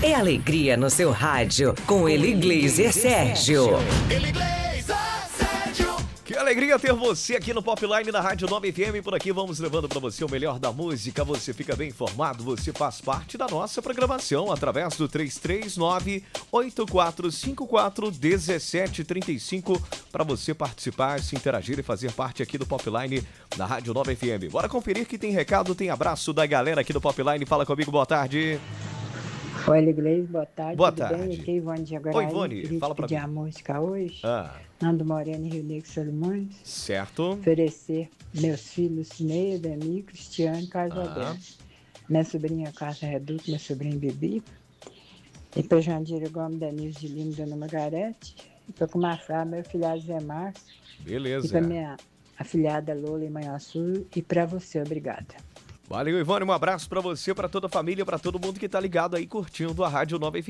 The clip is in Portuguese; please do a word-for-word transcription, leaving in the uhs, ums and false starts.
É alegria no seu rádio com Eli Gleiser Sérgio. Que alegria ter você aqui no Popline da Rádio nove F M. Por aqui vamos levando para você o melhor da música. Você fica bem informado, você faz parte da nossa programação através do três três nove, oito quatro cinco quatro, um sete três cinco para você participar, se interagir e fazer parte aqui do Popline da Rádio nove F M. Bora conferir que tem recado, tem abraço da galera aqui do Popline. Fala comigo, boa tarde. Oi, Iglesias, boa tarde. Boa Tudo tarde. bem? Aqui é Ivone de Aguaraí. Oi, Ivone, Queria fala pra pedir mim. a música hoje. Ah, Nando Moreno e Rio Negro Solimões. certo. Oferecer meus filhos Neia, Demi, Cristiano e Carlos Ah. Alberto. Minha sobrinha Cássia Reduto, minha sobrinha Bibi. E para Jandira Gomes, Denise de Lima, Dona Margarete. E para Cumafá, meu filhado Zé Márcio. E Beleza. para minha afilhada Lola em Manhuaçu. E para você, obrigada. Valeu, Ivone. Um abraço pra você, pra toda a família, pra todo mundo que tá ligado aí curtindo a Rádio nove F M.